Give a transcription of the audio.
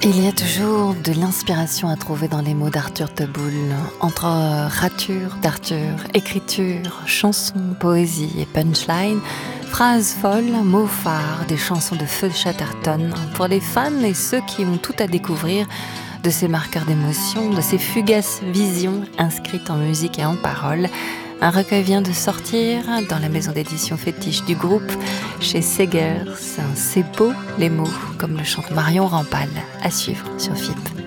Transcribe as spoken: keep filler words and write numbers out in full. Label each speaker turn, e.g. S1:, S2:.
S1: Il y a toujours de l'inspiration à trouver dans les mots d'Arthur Teboul. Entre rature d'Arthur, écriture, chansons, poésie et punchline, phrases folles, mots phares, des chansons de feu Chatterton. Pour les fans et ceux qui ont tout à découvrir de ces marqueurs d'émotion, de ces fugaces visions inscrites en musique et en paroles, un recueil vient de sortir dans la maison d'édition fétiche du groupe, chez Segers. C'est beau les mots, comme le chante Marion Rampal, à suivre sur F I P.